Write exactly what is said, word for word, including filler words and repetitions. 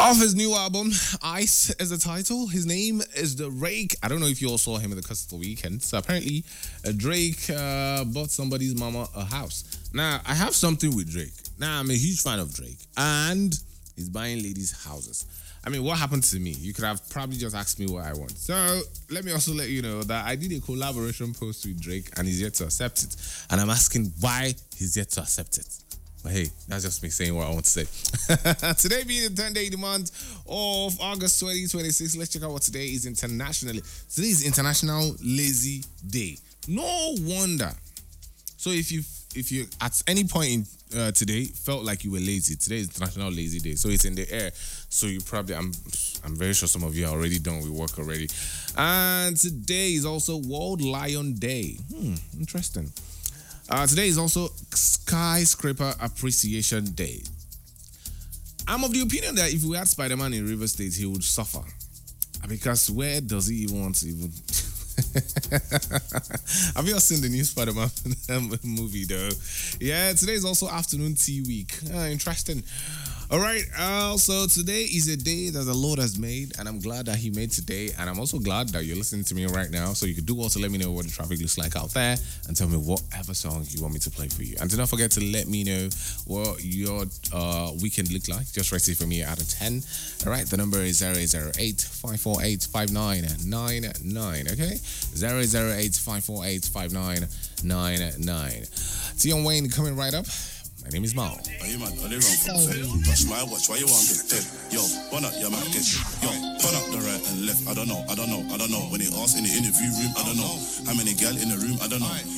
Of his new album, Ice is the title. His name is Drake. I don't know if you all saw him in the Crystal Weekend. So apparently, uh, Drake uh, bought somebody's mama a house. Now, I have something with Drake. Now, I'm a huge fan of Drake. And he's buying ladies' houses. I mean, what happened to me? You could have probably just asked me what I want. So, let me also let you know that I did a collaboration post with Drake and he's yet to accept it. And I'm asking why he's yet to accept it. But hey, that's just me saying what I want to say. Today being the tenth day of the month of August twenty twenty-six, let's check out what today is internationally. Today is International Lazy Day. No wonder. So if you if you at any point in uh, today felt like you were lazy, today is International Lazy Day. So it's in the air. So you probably I'm I'm very sure some of you are already done with work already. And today is also World Lion Day. Hmm, interesting. Uh, today is also Skyscraper Appreciation Day. I'm of the opinion that if we had Spider-Man in River State, he would suffer. Because where does he even want to even... Have you all seen the new Spider-Man movie though? Yeah, today is also Afternoon Tea Week. Ah, interesting. All right, uh, so today is a day that the Lord has made, and I'm glad that He made today, and I'm also glad that you're listening to me right now, so you could do also let me know what the traffic looks like out there, and tell me whatever song you want me to play for you. And do not forget to let me know what your uh, weekend looked like. Just rate it for me out of ten. All right, the number is zero zero eight, five four eight, five nine nine nine, okay? zero zero eight, five four eight, five nine nine nine. Tion Wayne coming right up. My name is Mal. Are you man? Are they wrong? Touch my watch. Why you want to get dead? Yo, one up, your man get Yo, turn up the right and left. I don't know. I don't know. I don't know. When they ask in the interview room, I don't know. How many gal in the room? I don't know.